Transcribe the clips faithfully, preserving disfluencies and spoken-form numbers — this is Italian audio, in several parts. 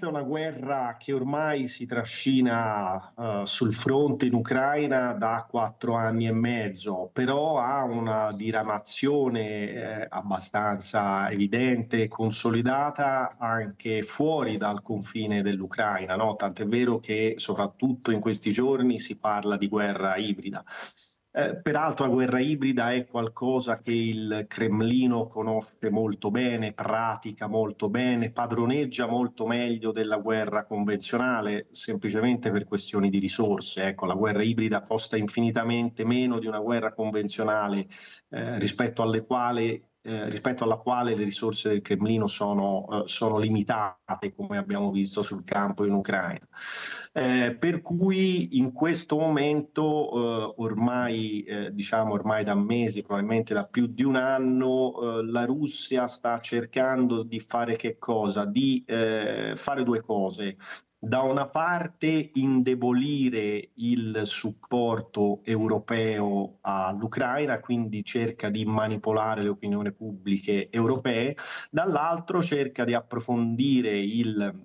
questa è una guerra che ormai si trascina eh, sul fronte in Ucraina da quattro anni e mezzo, però ha una diramazione eh, abbastanza evidente e consolidata anche fuori dal confine dell'Ucraina, no? Tant'è vero che soprattutto in questi giorni si parla di guerra ibrida. Eh, peraltro la guerra ibrida è qualcosa che il Cremlino conosce molto bene, pratica molto bene, padroneggia molto meglio della guerra convenzionale, semplicemente per questioni di risorse. Ecco, la guerra ibrida costa infinitamente meno di una guerra convenzionale, eh, rispetto alle quali eh, rispetto alla quale le risorse del Cremlino sono, eh, sono limitate, come abbiamo visto sul campo in Ucraina. Eh, per cui in questo momento, eh, ormai, eh, diciamo ormai da mesi, probabilmente da più di un anno, eh, la Russia sta cercando di fare che cosa? Di eh, fare due cose. Da una parte indebolire il supporto europeo all'Ucraina, quindi cerca di manipolare le opinioni pubbliche europee, dall'altro cerca di approfondire il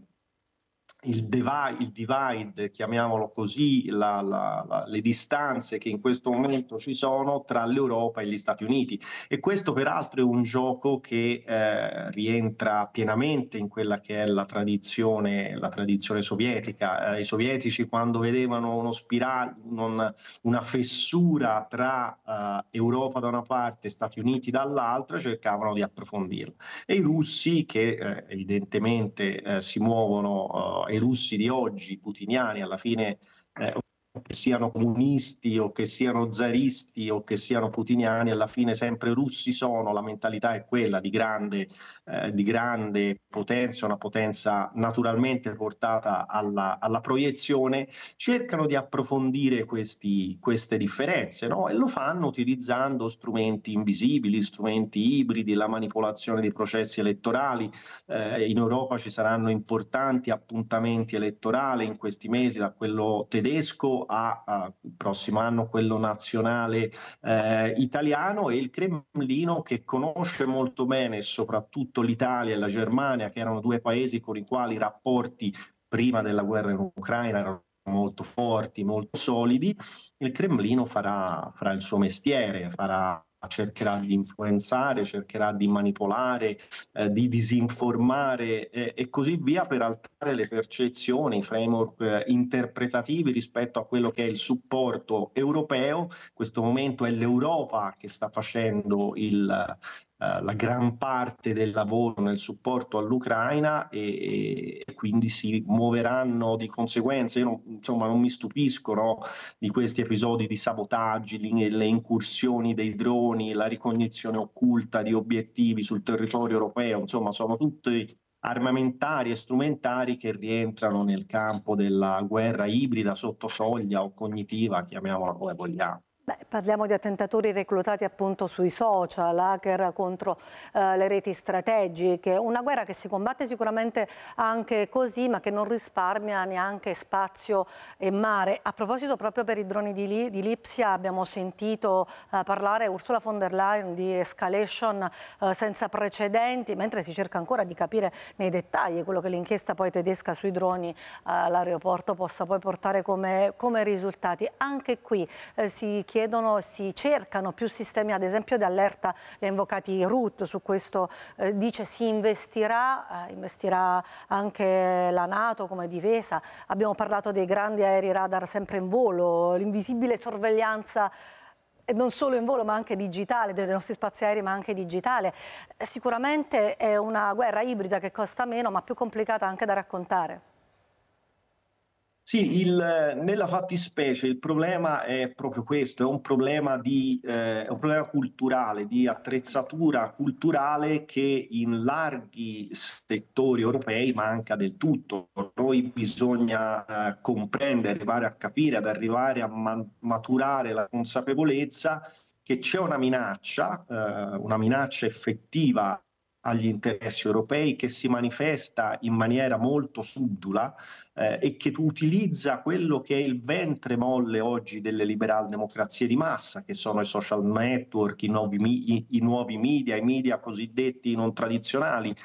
il divide, il divide, chiamiamolo così, la, la, la, le distanze che in questo momento ci sono tra l'Europa e gli Stati Uniti. E questo peraltro è un gioco che eh, rientra pienamente in quella che è la tradizione, la tradizione sovietica. Eh, I sovietici, quando vedevano uno spirale, non, una fessura tra eh, Europa da una parte e Stati Uniti dall'altra, cercavano di approfondirla. E i russi, che eh, evidentemente eh, si muovono, eh, i russi di oggi, i putiniani, alla fine, eh, che siano comunisti o che siano zaristi o che siano putiniani, alla fine sempre russi sono, la mentalità è quella di grande, eh, di grande potenza, una potenza naturalmente portata alla, alla proiezione, cercano di approfondire questi, queste differenze, no? E lo fanno utilizzando strumenti invisibili, strumenti ibridi, la manipolazione dei processi elettorali. Eh, in Europa ci saranno importanti appuntamenti elettorali in questi mesi, da quello tedesco a, a il prossimo anno quello nazionale eh, italiano, e il Cremlino, che conosce molto bene soprattutto l'Italia e la Germania, che erano due paesi con i quali i rapporti prima della guerra in Ucraina erano molto forti, molto solidi. Il Cremlino farà, farà il suo mestiere, farà, cercherà di influenzare, cercherà di manipolare, eh, di disinformare eh, e così via, per alterare le percezioni, i framework eh, interpretativi rispetto a quello che è il supporto europeo. In questo momento è l'Europa che sta facendo il, Uh, la gran parte del lavoro nel supporto all'Ucraina, e, e quindi si muoveranno di conseguenza. Io non, insomma, non mi stupisco, no, di questi episodi di sabotaggi, li, le incursioni dei droni, la ricognizione occulta di obiettivi sul territorio europeo. Insomma, sono tutti armamentari e strumentari che rientrano nel campo della guerra ibrida, sotto soglia o cognitiva, chiamiamola come vogliamo. Beh, parliamo di attentatori reclutati appunto sui social, hacker contro eh, le reti strategiche, una guerra che si combatte sicuramente anche così, ma che non risparmia neanche spazio e mare. A proposito, proprio per i droni di, Li di Lipsia abbiamo sentito eh, parlare Ursula von der Leyen di escalation eh, senza precedenti, mentre si cerca ancora di capire nei dettagli quello che l'inchiesta poi tedesca sui droni all'aeroporto possa poi portare come, come risultati. Anche qui eh, si chiede chiedono, si cercano più sistemi, ad esempio di allerta, li ha invocati Ruth, su questo eh, dice si investirà, eh, investirà anche la NATO come difesa. Abbiamo parlato dei grandi aerei radar sempre in volo, l'invisibile sorveglianza e non solo in volo ma anche digitale, dei nostri spazi aerei ma anche digitale. Sicuramente è una guerra ibrida che costa meno ma più complicata anche da raccontare. Sì, il, nella fattispecie il problema è proprio questo, è un problema, di, eh, è un problema culturale, di attrezzatura culturale, che in larghi settori europei manca del tutto. Noi bisogna eh, comprendere, arrivare a capire, ad arrivare a ma maturare la consapevolezza che c'è una minaccia, eh, una minaccia effettiva agli interessi europei, che si manifesta in maniera molto subdola eh, e che utilizza quello che è il ventre molle oggi delle liberal democrazie di massa, che sono i social network, i nuovi, i, i nuovi media, i media cosiddetti non tradizionali,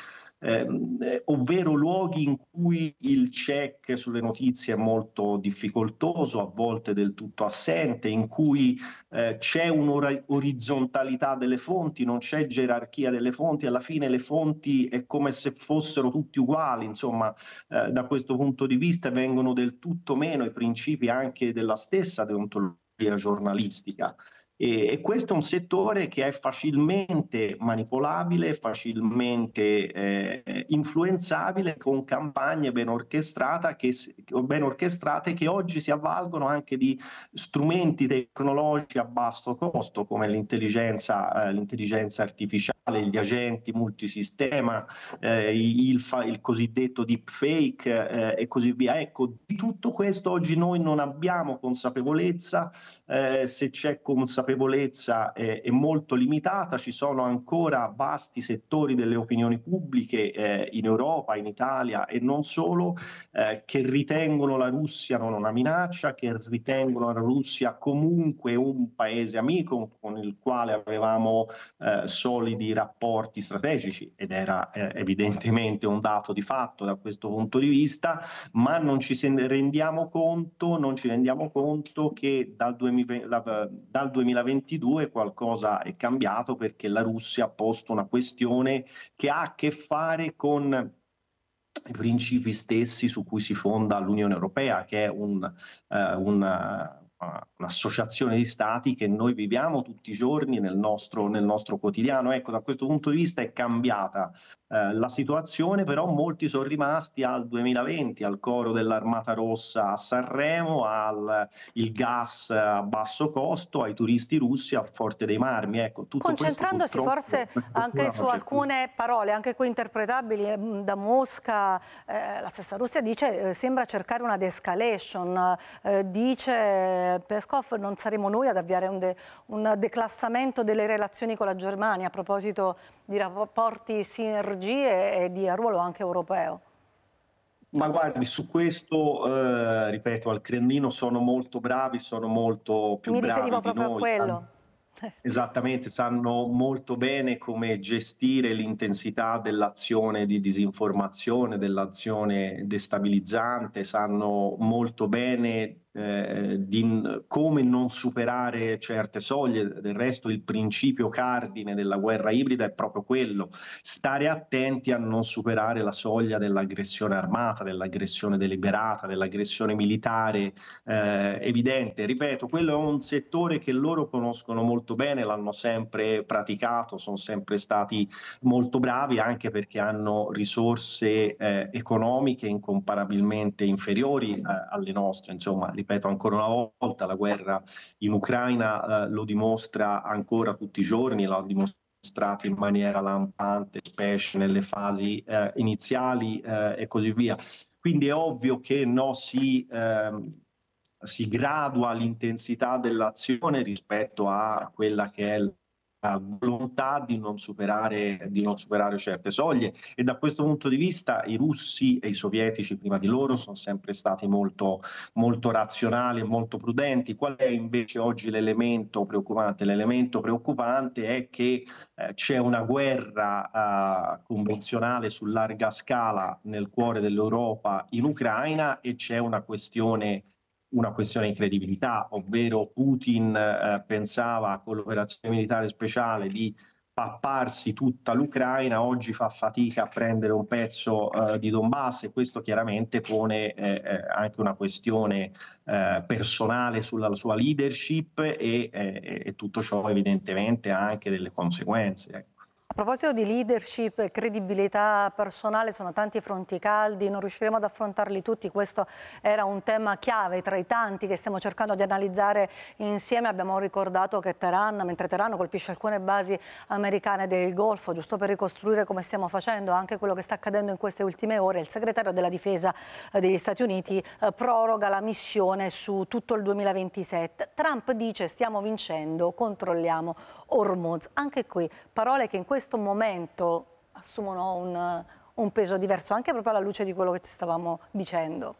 ehm, eh, ovvero luoghi in cui il check sulle notizie è molto difficoltoso, a volte del tutto assente, in cui eh, c'è un'orizzontalità delle fonti, non c'è gerarchia delle fonti, alla fine le fonti è come se fossero tutti uguali, insomma, eh, da questo punto di vista vengono del tutto meno i principi anche della stessa deontologia giornalistica. E, e questo è un settore che è facilmente manipolabile, facilmente eh, influenzabile con campagne ben, orchestrata che, ben orchestrate che oggi si avvalgono anche di strumenti tecnologici a basso costo come l'intelligenza, eh, l'intelligenza artificiale, gli agenti multisistema, eh, il, fa, il cosiddetto deepfake eh, e così via. Ecco, di tutto questo oggi noi non abbiamo consapevolezza, eh, se c'è consapevolezza eh, è molto limitata, ci sono ancora vasti settori delle opinioni pubbliche eh, in Europa, in Italia e non solo, eh, che ritengono la Russia non una minaccia, che ritengono la Russia comunque un paese amico con il quale avevamo eh, solidi rapporti strategici ed era eh, evidentemente un dato di fatto da questo punto di vista, ma non ci rendiamo conto, non ci rendiamo conto che dal, duemilaventi, dal duemilaventidue qualcosa è cambiato perché la Russia ha posto una questione che ha a che fare con i principi stessi su cui si fonda l'Unione Europea, che è un, eh, una, un'associazione di stati che noi viviamo tutti i giorni nel nostro, nel nostro quotidiano. Ecco, da questo punto di vista è cambiata eh, la situazione, però molti sono rimasti al duemilaventi, al coro dell'Armata Rossa a Sanremo, al il gas a basso costo, ai turisti russi, al Forte dei Marmi. Ecco, tutto concentrandosi questo, forse anche su alcune parole, anche qui interpretabili da Mosca, eh, la stessa Russia dice, eh, sembra cercare una de-escalation, eh, dice Peskov non saremo noi ad avviare un, de un declassamento delle relazioni con la Germania a proposito di rapporti, sinergie e di ruolo anche europeo. Ma guardi, su questo, eh, ripeto, al Cremlino sono molto bravi, sono molto più Mi bravi riferivo di proprio a noi. quello. Esattamente, sanno molto bene come gestire l'intensità dell'azione di disinformazione, dell'azione destabilizzante, sanno molto bene eh, di come non superare certe soglie. Del resto il principio cardine della guerra ibrida è proprio quello, stare attenti a non superare la soglia dell'aggressione armata, dell'aggressione deliberata, dell'aggressione militare eh, evidente. Ripeto, quello è un settore che loro conoscono molto bene, l'hanno sempre praticato, sono sempre stati molto bravi anche perché hanno risorse eh, economiche incomparabilmente inferiori eh, alle nostre. Insomma, ripeto ancora una volta, la guerra in Ucraina eh, lo dimostra ancora tutti i giorni, l'ha dimostrato in maniera lampante, specie nelle fasi eh, iniziali eh, e così via. Quindi è ovvio che no, si, ehm, si gradua l'intensità dell'azione rispetto a quella che è la volontà di non superare, di non superare certe soglie, e da questo punto di vista i russi e i sovietici prima di loro sono sempre stati molto, molto razionali e molto prudenti. Qual è invece oggi l'elemento preoccupante? L'elemento preoccupante è che eh, c'è una guerra eh, convenzionale su larga scala nel cuore dell'Europa in Ucraina e c'è una questione una questione di credibilità, ovvero Putin eh, pensava con l'operazione militare speciale di papparsi tutta l'Ucraina, oggi fa fatica a prendere un pezzo eh, di Donbass, e questo chiaramente pone eh, eh, anche una questione eh, personale sulla sua leadership e, eh, e tutto ciò evidentemente ha anche delle conseguenze. Ecco. A proposito di leadership e credibilità personale, sono tanti fronti caldi, non riusciremo ad affrontarli tutti, questo era un tema chiave tra i tanti che stiamo cercando di analizzare insieme. Abbiamo ricordato che Teheran, mentre Teheran colpisce alcune basi americane del Golfo, giusto per ricostruire come stiamo facendo anche quello che sta accadendo in queste ultime ore, il segretario della difesa degli Stati Uniti eh, proroga la missione su tutto il duemilaventisette. Trump dice stiamo vincendo, controlliamo Hormuz. Anche qui parole che in questo momento assumono un, un peso diverso, anche proprio alla luce di quello che ci stavamo dicendo.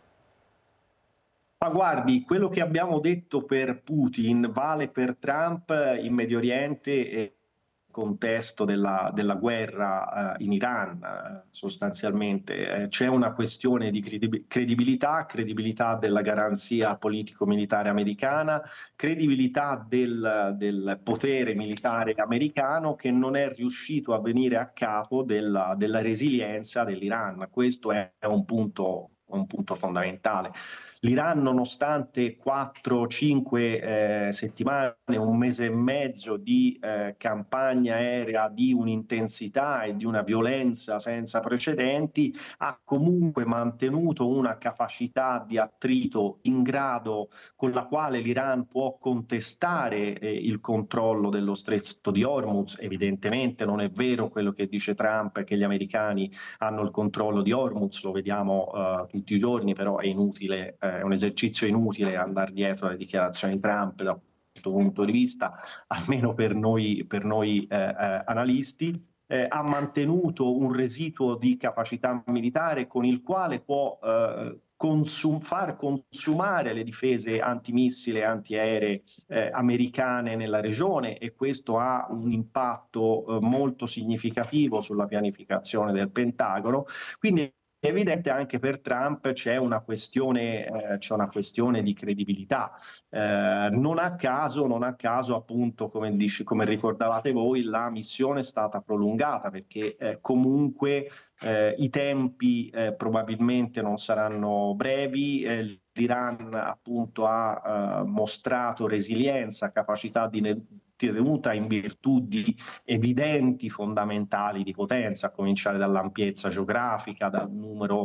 Ma guardi, quello che abbiamo detto per Putin vale per Trump in Medio Oriente e contesto della, della guerra eh, in Iran, eh, sostanzialmente. Eh, c'è una questione di credi- credibilità, credibilità della garanzia politico-militare americana, credibilità del, del potere militare americano che non è riuscito a venire a capo della, della resilienza dell'Iran. Questo è un punto, un punto fondamentale. L'Iran, nonostante quattro cinque eh, settimane, un mese e mezzo di eh, campagna aerea di un'intensità e di una violenza senza precedenti, ha comunque mantenuto una capacità di attrito in grado con la quale l'Iran può contestare eh, il controllo dello stretto di Hormuz. Evidentemente non è vero quello che dice Trump, che gli americani hanno il controllo di Hormuz, lo vediamo uh, tutti i giorni, però è inutile, eh, è un esercizio inutile andare dietro alle dichiarazioni di Trump da questo punto di vista, almeno per noi, per noi eh, eh, analisti. Eh, ha mantenuto un residuo di capacità militare con il quale può eh, consum- far consumare le difese antimissili e antiaeree eh, americane nella regione, e questo ha un impatto eh, molto significativo sulla pianificazione del Pentagono. Quindi è evidente anche per Trump c'è una questione, eh, c'è una questione di credibilità. Eh, non a caso, non a caso, appunto, come, dici, come ricordavate voi, la missione è stata prolungata perché eh, comunque eh, i tempi eh, probabilmente non saranno brevi. Eh, L'Iran appunto ha eh, mostrato resilienza, capacità di ne- tenuta in virtù di evidenti fondamentali di potenza, a cominciare dall'ampiezza geografica, dal numero,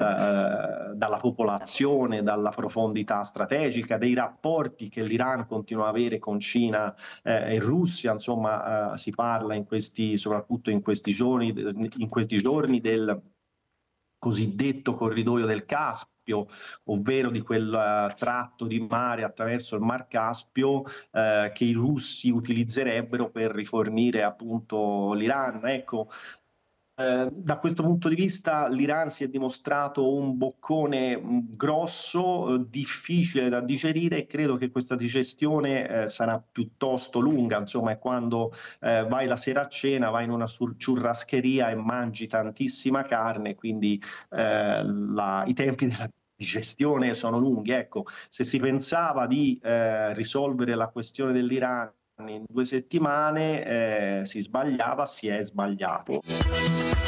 eh, dalla popolazione, dalla profondità strategica, dei rapporti che l'Iran continua a avere con Cina eh, e Russia. Insomma, eh, si parla in questi, soprattutto in questi giorni, in questi giorni del cosiddetto corridoio del Caspio, ovvero di quel uh, tratto di mare attraverso il Mar Caspio eh, che i russi utilizzerebbero per rifornire appunto l'Iran. Ecco, eh, da questo punto di vista l'Iran si è dimostrato un boccone mh, grosso, eh, difficile da digerire, e credo che questa digestione eh, sarà piuttosto lunga. Insomma, è quando eh, vai la sera a cena, vai in una sur- ciurrascheria e mangi tantissima carne, quindi eh, la- i tempi della digestione sono lunghi. Ecco, se si pensava di eh, risolvere la questione dell'Iran in due settimane, eh, si sbagliava, si è sbagliato.